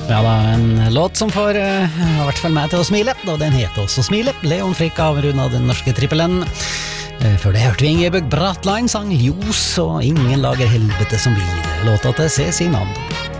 Ja da, en låt som får i hvert fall meg til å smile, og den heter også Smile. Leon Fricke avrundet den norske trippelen. Før det hørte vi Ingebjørg Bratland sang Ljos, og Ingen lager helvete som blir. Låta til Cezinando.